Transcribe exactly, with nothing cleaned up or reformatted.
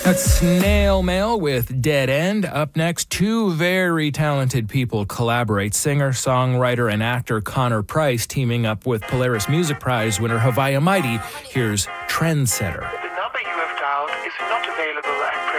That's Snail Mail with Dead End. Up next, two very talented people collaborate. Singer, songwriter, and actor Connor Price teaming up with Polaris Music Prize winner Havaya Mighty. Here's Trendsetter. The number you have dialed is not available at